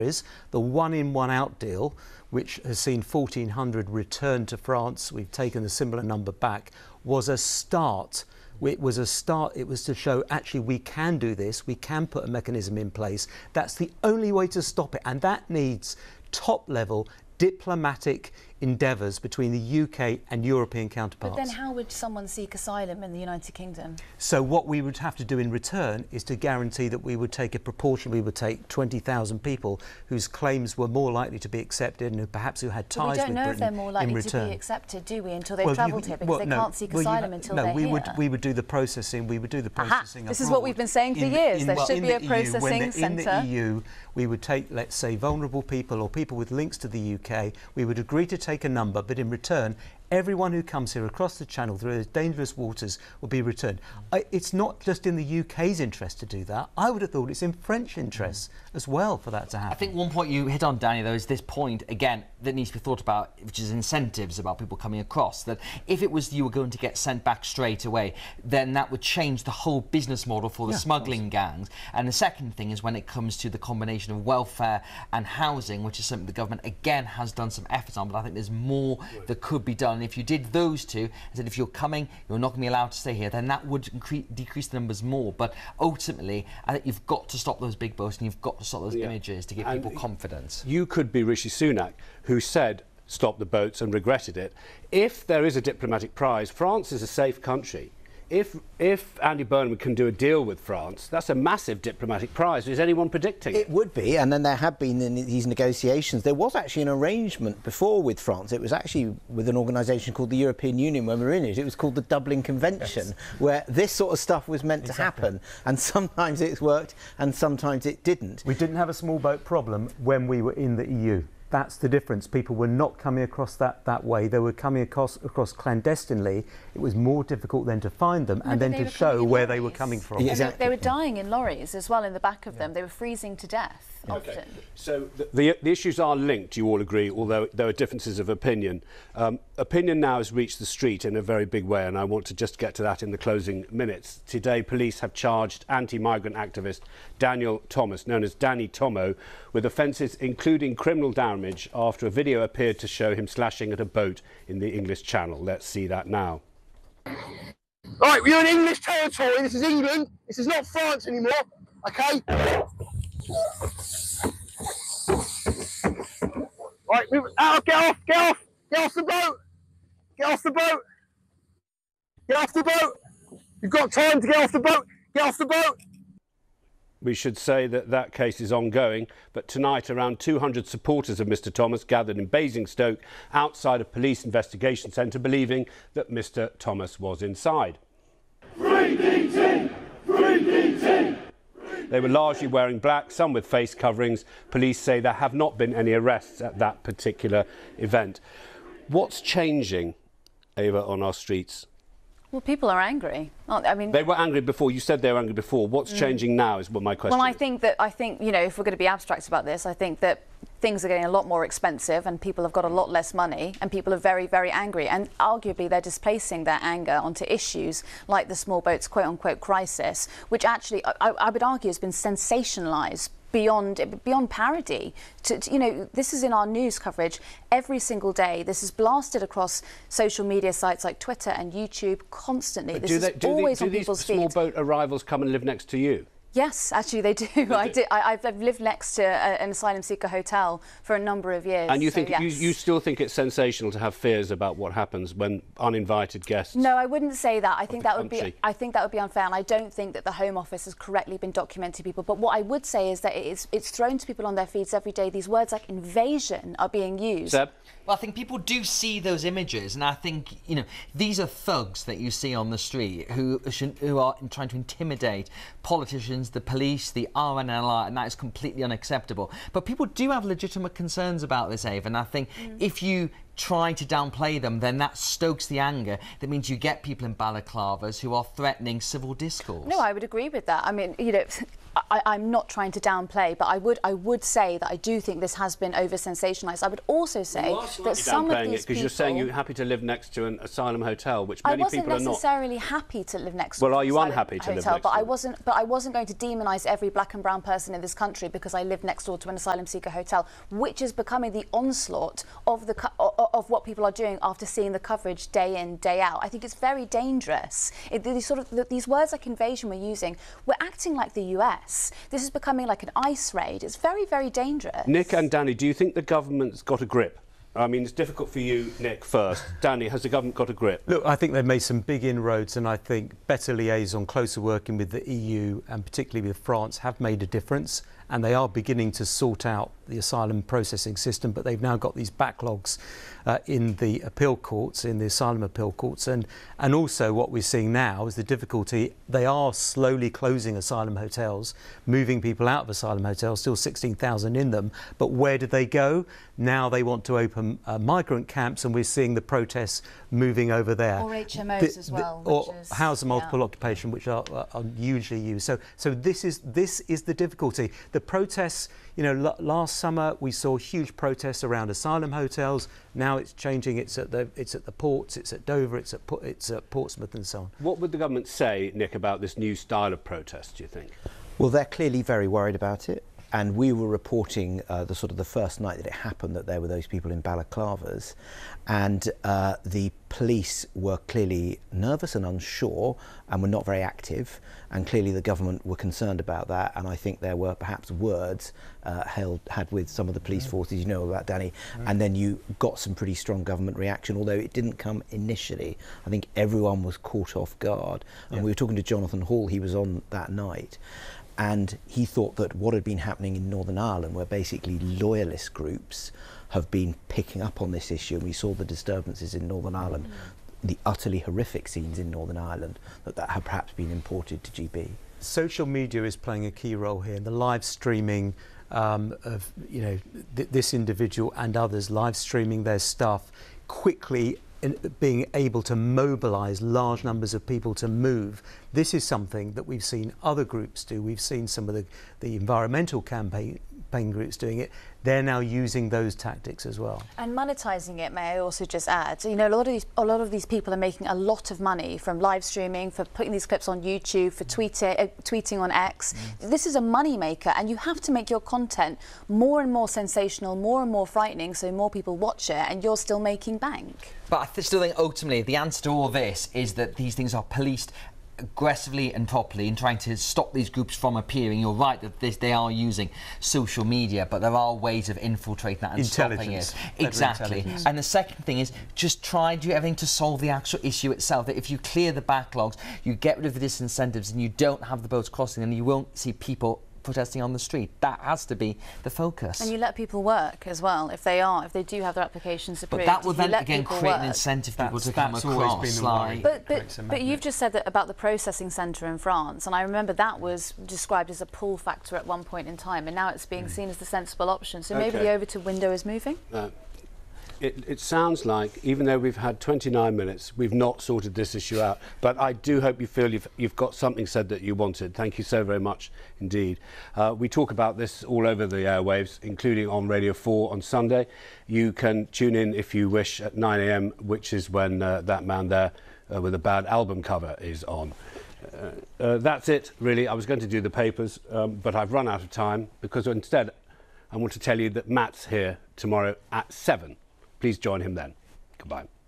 is the one-in, one-out deal, which has seen 1,400 return to France. We've taken a similar number back. Was a start. It was a start. It was to show actually we can do this. We can put a mechanism in place. That's the only way to stop it, and that needs top-level diplomatic endeavours between the UK and European counterparts. But then how would someone seek asylum in the United Kingdom? So what we would have to do in return is to guarantee that we would take a proportion. We would take 20,000 people whose claims were more likely to be accepted and who perhaps had ties with Britain. We don't know if they're more likely to be accepted, do we, until they've travelled here, because they can't seek asylum until they're here. No, we would do the processing. We would do the processing. This is what we've been saying for years. There should be a processing centre. In the EU, we would take, let's say, vulnerable people or people with links to the UK. We would agree to take a number, but in return, everyone who comes here across the Channel through those dangerous waters will be returned. It's not just in the UK's interest to do that. I would have thought it's in French interests as well for that to happen. I think one point you hit on, Danny, though, is this point, again, that needs to be thought about, which is incentives about people coming across. That if it was you were going to get sent back straight away, then that would change the whole business model for the smuggling gangs. And the second thing is when it comes to the combination of welfare and housing, which is something the government, again, has done some efforts on, but I think there's more that could be done. And if you did those two, and said if you're coming, you're not going to be allowed to stay here, then that would decrease the numbers more. But ultimately, I think you've got to stop those big boats and you've got to stop those images to give people confidence. You could be Rishi Sunak, who said stop the boats and regretted it. If there is a diplomatic prize, France is a safe country. If Andy Burnham can do a deal with France, that's a massive diplomatic prize. Is anyone predicting it? It would be, and then there have been in these negotiations. There was actually an arrangement before with France. It was actually with an organisation called the European Union when we were in it. It was called the Dublin Convention, where this sort of stuff was meant to happen. And sometimes it's worked and sometimes it didn't. We didn't have a small boat problem when we were in the EU. That's the difference. People were not coming across that way. They were coming across clandestinely. It was more difficult then to find them and then to show where they were coming from. Exactly. They were dying in lorries as well in the back of them. They were freezing to death often. Okay. So the issues are linked, you all agree, although there are differences of opinion. Opinion now has reached the street in a very big way, and I want to just get to that in the closing minutes. Today, police have charged anti-migrant activist Daniel Thomas, known as Danny Tomo, with offences including criminal damage after a video appeared to show him slashing at a boat in the English Channel. Let's see that now. Right, we're in English territory. This is England. This is not France anymore. Okay. Right, move out. Get off. Get off. Get off the boat. Get off the boat. Get off the boat. You've got time to get off the boat. Get off the boat. We should say that that case is ongoing, but tonight around 200 supporters of Mr Thomas gathered in Basingstoke outside a police investigation centre believing that Mr Thomas was inside. Free DT! Free DT! They were largely wearing black, some with face coverings. Police say there have not been any arrests at that particular event. What's changing, Ava, on our streets? Well, people are angry. I mean, they were angry before. You said they were angry before. What's changing now is what my question Well, is. I think, you know, if we're going to be abstract about this, I think that things are getting a lot more expensive and people have got a lot less money and people are very, very angry. And arguably they're displacing their anger onto issues like the small boats quote-unquote crisis, which actually I would argue has been sensationalised beyond parody. You know, this is in our news coverage every single day. This is blasted across social media sites like Twitter and YouTube constantly. This is always on people's feeds. Do these small boat arrivals come and live next to you? Yes, actually they do. I've lived next to an asylum seeker hotel for a number of years. And you so think yes. you still think it's sensational to have fears about what happens when uninvited guests? No, I wouldn't say that. I think that would be unfair, and I don't think that the Home Office has correctly been documenting people. But what I would say is that it's thrown to people on their feeds every day. These words like invasion are being used. Seb? Well, I think people do see those images, and I think, you know, these are thugs that you see on the street who are trying to intimidate politicians, the police, the RNLI, and that is completely unacceptable. But people do have legitimate concerns about this, Ava, and I think if you try to downplay them, then that stokes the anger. That means you get people in balaclavas who are threatening civil discourse. No, I would agree with that. I mean, you know, I'm not trying to downplay, but I would say that I do think this has been over-sensationalised. I would also say that some of these because you're saying you're happy to live next to an asylum hotel, which many people are not. I wasn't necessarily happy to live next to an Well, are you asylum unhappy to live hotel, next but to I it? wasn't. But I wasn't going to demonise every black and brown person in this country because I live next door to an asylum seeker hotel, which is becoming the onslaught of what people are doing after seeing the coverage day in, day out. I think it's very dangerous. These words like invasion we're using, we're acting like the US. This is becoming like an ICE raid. It's very, very dangerous. Nick and Danny, do you think the government's got a grip? I mean, it's difficult for you, Nick, first. Danny, has the government got a grip? Look, I think they've made some big inroads, and I think better liaison, closer working with the EU and particularly with France have made a difference, and they are beginning to sort out the asylum processing system, but they've now got these backlogs in the appeal courts, in the asylum appeal courts, and also what we're seeing now is the difficulty. They are slowly closing asylum hotels, moving people out of asylum hotels, still 16,000 in them, but where do they go? Now they want to open migrant camps, and we're seeing the protests moving over there. Or HMOs as well. Or house and multiple occupation, which are hugely used. So this is the difficulty. The protests, you know, last summer we saw huge protests around asylum hotels. Now it's changing. It's at the ports. It's at Dover. It's at Portsmouth and so on. What would the government say, Nick, about this new style of protest, do you think? Well, they're clearly very worried about it. And we were reporting the first night that it happened that there were those people in balaclavas, and the police were clearly nervous and unsure and were not very active, and clearly the government were concerned about that, and I think there were perhaps words had with some of the police forces, you know about, Danny, and then you got some pretty strong government reaction, although it didn't come initially. I think everyone was caught off guard, and we were talking to Jonathan Hall, he was on that night, and he thought that what had been happening in Northern Ireland, where basically loyalist groups have been picking up on this issue, and we saw the disturbances in Northern Ireland, the utterly horrific scenes in Northern Ireland, that have perhaps been imported to GB. Social media is playing a key role here. The live streaming of, you know, this individual and others live streaming their stuff quickly, being able to mobilise large numbers of people to move. This is something that we've seen other groups do. We've seen some of the environmental campaign groups doing it. They're now using those tactics as well. And monetising it, may I also just add, you know, a lot of these people are making a lot of money from live streaming, for putting these clips on YouTube, for tweeting on X. This is a money maker, and you have to make your content more and more sensational, more and more frightening, so more people watch it, and you're still making bank. But I still think ultimately the answer to all this is that these things are policed aggressively and properly in trying to stop these groups from appearing. You're right that they are using social media, but there are ways of infiltrating that and stopping it. Exactly. And the second thing is just try and do everything to solve the actual issue itself. That if you clear the backlogs, you get rid of the disincentives, and you don't have the boats crossing, and you won't see people protesting on the street. That has to be the focus. And you let people work as well, if they do have their applications approved. But that will then again create an incentive for people to come across. But you've just said that about the processing centre in France, and I remember that was described as a pull factor at one point in time, and now it's being seen as the sensible option. So maybe the Overton window is moving? It sounds like, even though we've had 29 minutes, we've not sorted this issue out. But I do hope you feel you've got something said that you wanted. Thank you so very much indeed. We talk about this all over the airwaves, including on Radio 4 on Sunday. You can tune in if you wish at 9 a.m, which is when that man there with a bad album cover is on. That's it, really. I was going to do the papers, but I've run out of time, because instead I want to tell you that Matt's here tomorrow at 7. Please join him then. Goodbye.